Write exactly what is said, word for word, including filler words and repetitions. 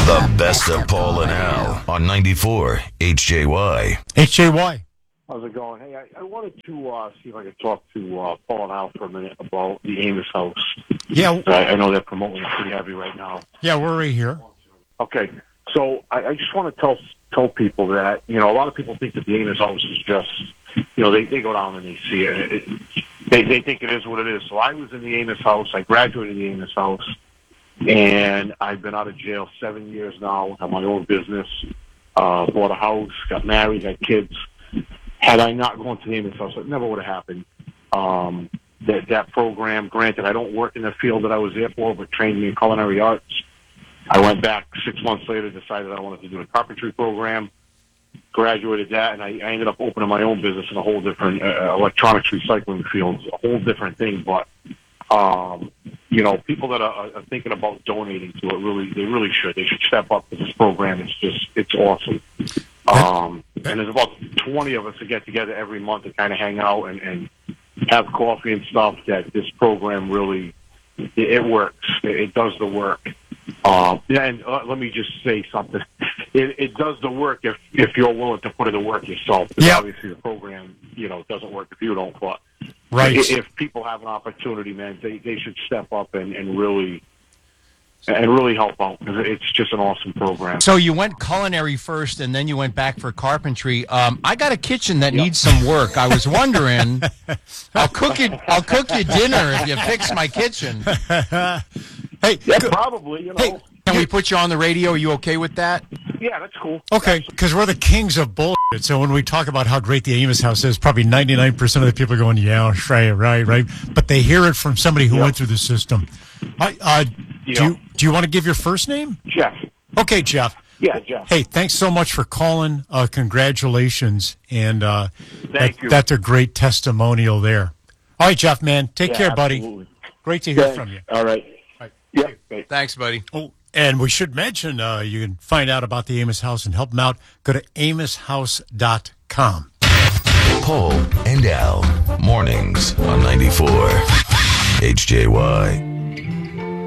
The best of Paul and Al on ninety-four H J Y. H J Y. How's it going? Hey, I, I wanted to uh, see if I could talk to uh, Paul and Al for a minute about the Amos House. Yeah. I, I know they're promoting it pretty heavy right now. Yeah, we're right here. Okay, so I, I just want to tell tell people that, you know, a lot of people think that the Amos House is just, you know, they, they go down and they see it. it they, they think it is what it is. So I was in the Amos House. I graduated in the Amos House. And I've been out of jail seven years now. Have my own business. Uh, bought a house. Got married. Had kids. Had I not gone to the Amos House, it never would have happened. Um, that that program. Granted, I don't work in the field that I was there for, but trained me in culinary arts. I went back six months later. Decided I wanted to do a carpentry program. Graduated that, and I, I ended up opening my own business in a whole different uh, electronics recycling field. A whole different thing, but. Um, you know, people that are, are thinking about donating to it, really, they really should. They should step up to this program. It's just, it's awesome. Um, and there's about twenty of us that get together every month to kind of hang out and, and have coffee and stuff. That this program really, it, it works. It, it does the work. Um, yeah, and uh, let me just say something. It, it does the work if if you're willing to put in the work yourself. Yeah. Obviously, the program, you know, doesn't work if you don't. But Right. if people have an opportunity, man, they they should step up and, and really and really help out, because it's just an awesome program. So you went culinary first, and then you went back for carpentry. Um, I got a kitchen that needs some work. I was wondering, I'll cook you. I'll cook you dinner if you fix my kitchen. Hey, Yeah, go- probably. You know. Hey, Can we put you on the radio? Are you okay with that? Yeah, that's cool. okay, because we're the kings of bullshit. So when we talk about how great the Amos House is, probably ninety-nine percent of the people are going, yeah, right, right, right. But they hear it from somebody who Yeah. went through the system. I, uh, Yeah. do, you, do you want to give your first name? Jeff. Okay, Jeff. Yeah, Jeff. Hey, thanks so much for calling. Uh, congratulations. And uh, Thank that, you. that's a great testimonial there. All right, Jeff, man. Take Yeah, care, buddy. absolutely. Great to hear Thanks. from you. All right. Right. Yeah. Great. Thanks, buddy. Oh, and we should mention uh, you can find out about the Amos House and help them out. Go to amos house dot com. Paul and Al, mornings on ninety-four H J Y.